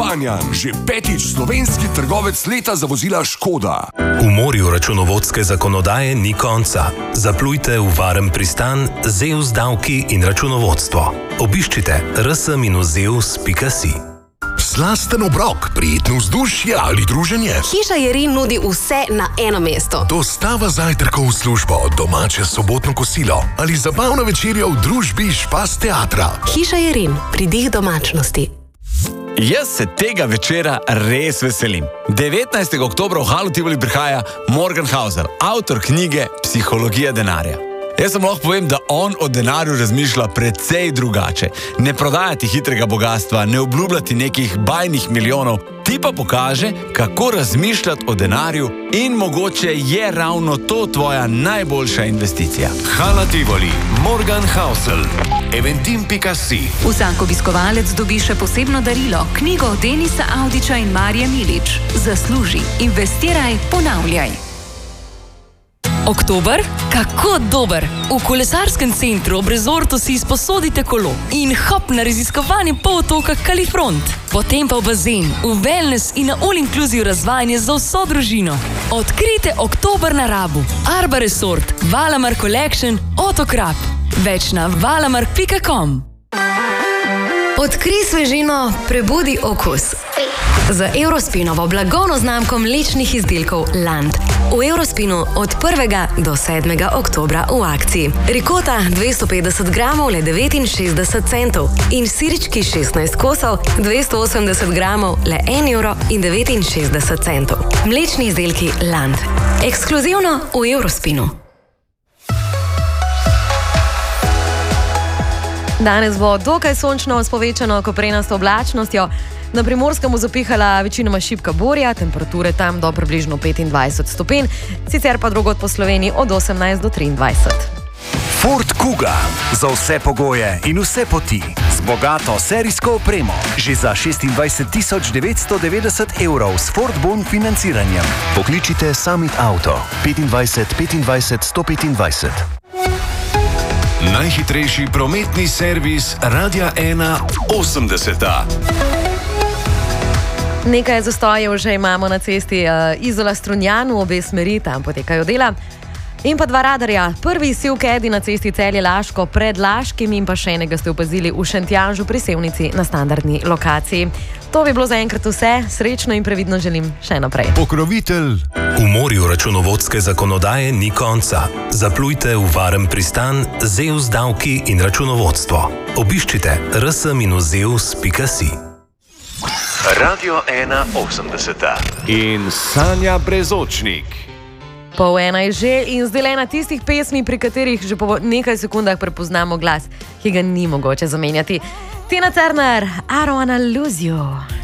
Kranjan, že 5. slovenski trgovec leta za vozila Škoda. V morju računovodske zakonodaje ni konca. Zaplujte v varen pristan Zeus davki in računovodstvo. Obiščite rs-zeus.si. Slasten obrok, prijetno vzdušje ali druženje. Hiša Jerin nudi vse na eno mesto. Dostava zajtrkov v službo, domače sobotno kosilo ali zabavna večerja v družbi Špas teatra. Hiša Jerin, pridih domačnosti. Jaz se tega večera res veselim. 19. oktobra v Halu Tivoli prihaja Morgan Housel, avtor knjige Psihologija denarja. Jaz sem lahko povem, da on o denarju razmišlja precej drugače. Ne prodajati hitrega bogatstva, ne obljubljati nekih bajnih milijonov, ti pa pokaže, kako razmišljati o denarju in mogoče je ravno to tvoja najboljša investicija. Hala Tivoli, Morgan Housel, eventim.si. Vsak obiskovalec dobi še posebno darilo, knjigo Denisa Avdića in Marije Milič. Zasluži, investiraj, ponavljaj. Oktober? Kako dober! V kolesarskem centru ob rezortu si izposodite kolo in hop na raziskovanje polotoka Kalifront. Potem pa v bazen, v wellness in na all-inclusive razvajanje za vso družino. Odkrite oktober na Rabu, Arba Resort, Valamar Collection, Otokrap. Več na valamark.com. Odkri svežino, prebudi okus. Z Eurospinovo blagovno znamko mlečnih izdelkov Land. V Eurospinu od 1. do 7. oktobra v akciji. Rikota 250 gramov le 69 centov in sirički 16 kosov 280 gramov le 1,69 €. Mlečni izdelki Land. Ekskluzivno v Eurospinu. Danes bo dokaj sončno s povečano koprenasto oblačnostjo. Na Primorskem bo zapihala večinoma šibka burja, temperature tam do približno 25 stopinj, sicer pa drugod po Sloveniji od 18 do 23. Ford Kuga. Za vse pogoje in vse poti. Z bogato serijsko opremo. Že za 26.990 € s Ford Bon financiranjem. Pokličite Summit Auto 25 25 125. Najhitrejši prometni servis Radia 1 80. Nekaj zastojev že imamo na cesti Izola-Strunjan, v obe smeri, tam potekajo dela. In pa dva radarja. Prvi Sivkedi na cesti Celje-Laško pred Laškim in pa še enega ste opazili v Šentjanžu pri Sevnici na standardni lokaciji. To bi bilo zaenkrat vse. Srečno in previdno želim še naprej. Pokrovitelj. V morju računovodske zakonodaje ni konca. Zaplujte v varen pristan Zeus davki in računovodstvo. Obiščite rs-zeus.si. Radio 1 80. In Sanja Brezočnik. 12:30 je že in zdaj le ena tistih pesmi, pri katerih že po nekaj sekundah prepoznamo glas, ki ga ni mogoče zamenjati. Tina Turner, I don't wanna lose you.